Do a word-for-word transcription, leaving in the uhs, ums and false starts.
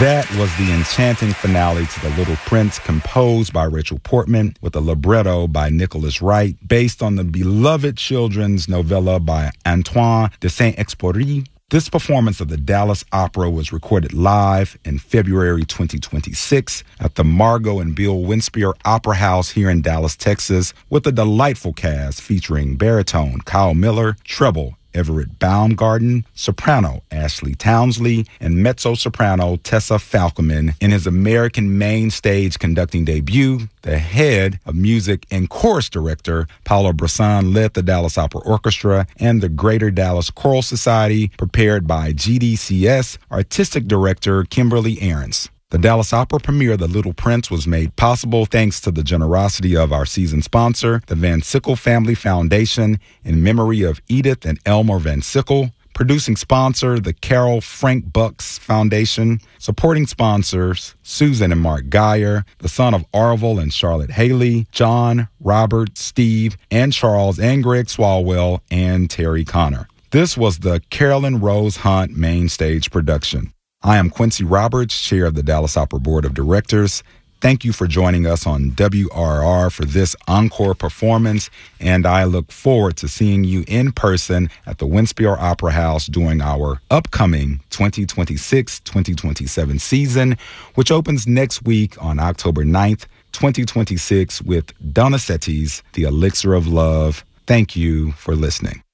That was the enchanting finale to The Little Prince, composed by Rachel Portman with a libretto by Nicholas Wright, based on the beloved children's novella by Antoine de Saint-Exupéry. This performance of the Dallas Opera was recorded live in February twenty twenty-six at the Margot and Bill Winspear Opera House here in Dallas, Texas, with a delightful cast featuring baritone Kyle Miller, treble Everett Baumgarten, soprano Ashley Townsley, and mezzo-soprano Tessa Falcoman in his American main stage conducting debut. The head of music and chorus director, Paolo Brisson, led the Dallas Opera Orchestra and the Greater Dallas Choral Society, prepared by G D C S artistic director Kimberly Ahrens. The Dallas Opera premiere of The Little Prince was made possible thanks to the generosity of our season sponsor, the Van Sickle Family Foundation, in memory of Edith and Elmer Van Sickle. Producing sponsor, the Carol Frank Bucks Foundation. Supporting sponsors, Susan and Mark Geyer, the son of Orville and Charlotte Haley, John, Robert, Steve, and Charles, and Greg Swalwell, and Terry Connor. This was the Carolyn Rose Hunt main stage production. I am Quincy Roberts, chair of the Dallas Opera Board of Directors. Thank you for joining us on W R R for this encore performance, and I look forward to seeing you in person at the Winspear Opera House during our upcoming twenty twenty-six twenty twenty-seven season, which opens next week on October ninth, twenty twenty-six with Donizetti's The Elixir of Love. Thank you for listening.